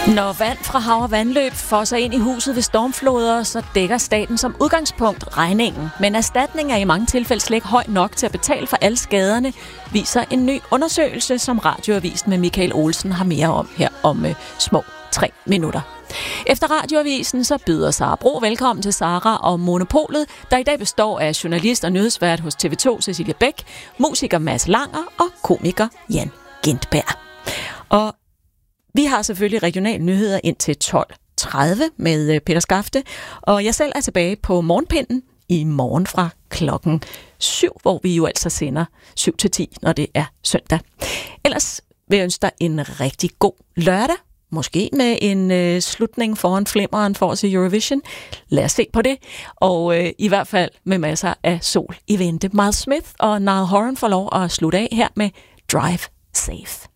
Når vand fra hav og vandløb fosser ind i huset ved stormfloder, så dækker staten som udgangspunkt regningen. Men erstatning er i mange tilfælde slet ikke høj nok til at betale for alle skaderne, viser en ny undersøgelse, som Radioavisen med Michael Olsen har mere om her om små 3 minutter. Efter Radioavisen så byder Sara Bro velkommen til Sara og Monopolet, der i dag består af journalist og nyhedsvært hos TV2 Cecilie Bæk, musiker Mads Langer og komiker Jan Gintberg. Og vi har selvfølgelig regionale nyheder indtil 12:30 med Peter Skafte, og jeg selv er tilbage på morgenpinden i morgen fra klokken 7, hvor vi jo altså sender 7-10, når det er søndag. Ellers vil jeg ønske dig en rigtig god lørdag, måske med en slutning foran flimmeren for os i Eurovision. Lad os se på det, og i hvert fald med masser af sol i vente. Miles Smith og Niall Horan får lov at slutte af her med Drive Safe.